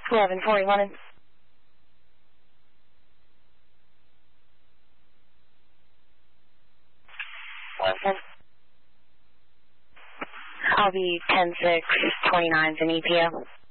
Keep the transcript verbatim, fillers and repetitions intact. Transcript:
eleven forty London. London. I'll be ten six twenty-nine in E P O.